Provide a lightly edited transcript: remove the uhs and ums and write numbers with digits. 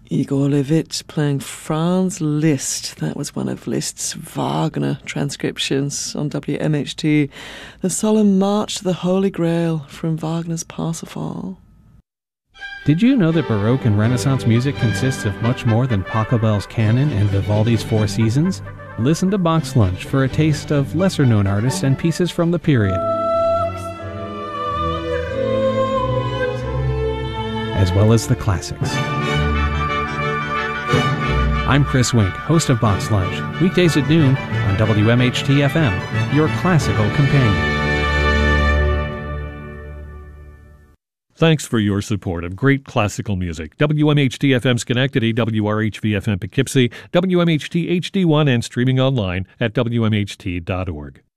Igor Levit playing Franz Liszt. That was one of Liszt's Wagner transcriptions on WMHT. The solemn march to the Holy Grail from Wagner's Parsifal. Did you know that Baroque and Renaissance music consists of much more than Pachelbel's canon and Vivaldi's Four Seasons? Listen to Box Lunch for a taste of lesser-known artists and pieces from the period, as well as the classics. I'm Chris Wink, host of Box Lunch, weekdays at noon on WMHT-FM, your classical companion. Thanks for your support of great classical music. WMHT-FM Schenectady, WRHV-FM Poughkeepsie, WMHT HD1, and streaming online at WMHT.org.